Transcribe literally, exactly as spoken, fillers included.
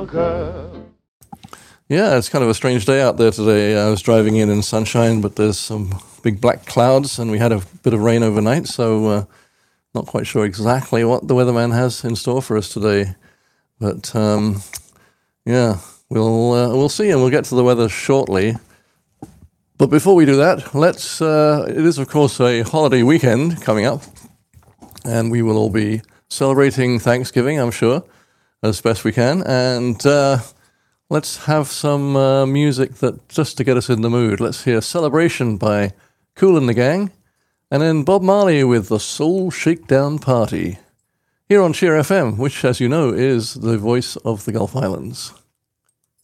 Yeah, it's kind of a strange day out there today. I was driving in in sunshine, but there's some big black clouds, and we had a bit of rain overnight, so uh, not quite sure exactly what the weatherman has in store for us today. But um, yeah, we'll uh, we'll see, and we'll get to the weather shortly. But before we do that, let's. Uh, it is, of course, a holiday weekend coming up, and we will all be celebrating Thanksgiving, I'm sure, as best we can, and. Uh, Let's have some uh, music that just to get us in the mood. Let's hear Celebration by Kool and the Gang, and then Bob Marley with the Soul Shakedown Party, here on Cheer F M, which, as you know, is the voice of the Gulf Islands.